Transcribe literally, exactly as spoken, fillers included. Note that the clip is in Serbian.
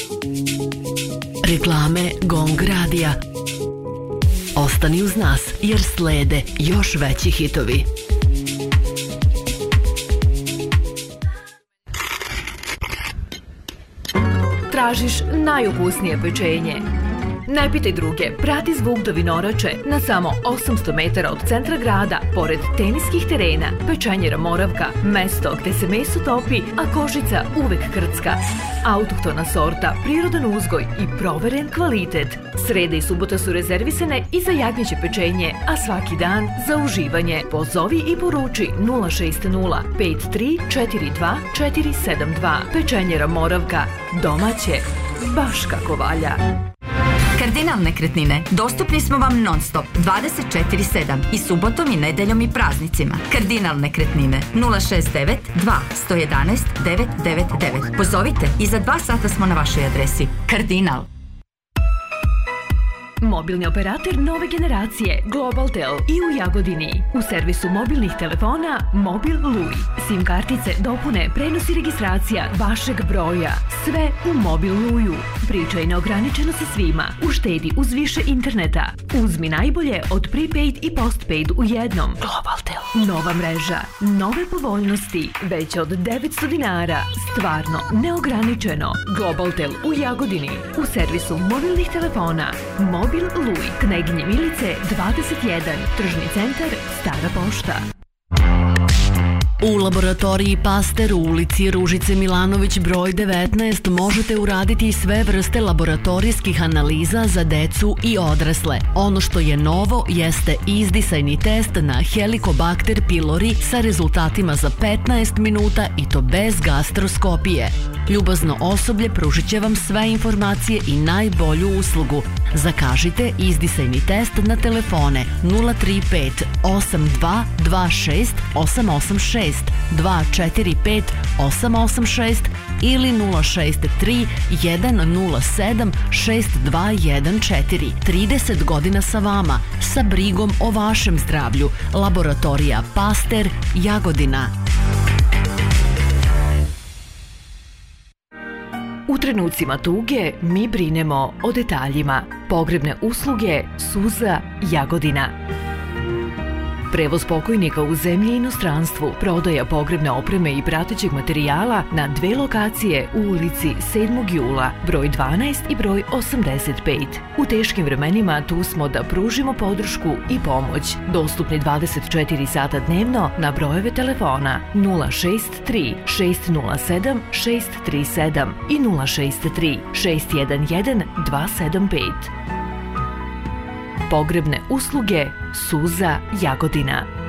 Reklame Gong Radija. Ostani uz nas jer slede još veći hitovi. Tražiš najukusnije pečenje? Ne pitaj druge, prati zvuk do Vinorače na samo osamsto metara od centra grada, pored teniskih terena. Pečenjera Moravka, mesto gde se meso topi, a kožica uvek krcka. Autohtona sorta, prirodan uzgoj i proveren kvalitet. Sreda i subota su rezervisane i za jagnjeće pečenje, a svaki dan za uživanje. Pozovi i poruči nula šest nula pet tri četiri dva četiri sedam dva. Pečenjera Moravka, domaće, baš kako valja. Kardinal nekretnine. Dostupni smo vam non stop dvadeset četiri sedam i subotom i nedeljom i praznicima. Kardinal nekretnine nula šest devet dva jedan jedan devet devet devet. Pozovite i za dva sata smo na vašoj adresi. Kardinal. Mobilni operator nove generacije Globaltel i u Jagodini. U servisu mobilnih telefona Mobil Luj. SIM kartice, dopune, prenos i registracija vašeg broja. Sve u Mobil Luju. Pričaj neograničeno sa svima. Uštedi uz više interneta. Uzmi najbolje od prepaid i postpaid u jednom. Globaltel. Nova mreža. Nove povoljnosti. Već od devetsto dinara. Stvarno neograničeno. Globaltel u Jagodini. U servisu mobilnih telefona Mobil Luj, Kneginje Milice dvadeset jedan, Tržni centar, Stara pošta. U laboratoriji Pasteur u ulici Ružice Milanović broj devetnaest možete uraditi sve vrste laboratorijskih analiza za decu i odrasle. Ono što je novo jeste izdisajni test na Helicobacter pylori sa rezultatima za petnaest minuta i to bez gastroskopije. Ljubazno osoblje pružit će vam sve informacije i najbolju uslugu. Zakažite izdisajni test na telefone nula tri pet osam dva dva šest osam osam šest, dva četiri pet osam osam šest ili nula šest tri jedan nula sedam šest dva jedan četiri. trideset godina sa vama, sa brigom o vašem zdravlju. Laboratorija Pasteur, Jagodina. U trenucima tuge mi brinemo o detaljima. Pogrebne usluge Suza, Jagodina. Prevoz pokojnika u zemlji i inostranstvu, prodaja pogrebne opreme i pratećeg materijala na dve lokacije u ulici sedmog jula, broj dvanaest i broj osamdeset pet. U teškim vremenima tu smo da pružimo podršku i pomoć. Dostupni dvadeset četiri sata dnevno na brojeve telefona nula šest tri šest nula sedam šest tri sedam i nula šest tri šest jedan jedan dva sedam pet. Pogrebne usluge Suza, Jagodina.